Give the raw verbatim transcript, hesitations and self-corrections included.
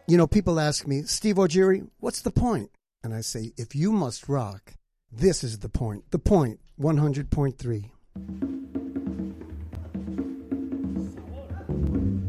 You know, people ask me, Steve O'Geary, what's the point? And I say, if you must rock, this is the point. The Point, one hundred point three.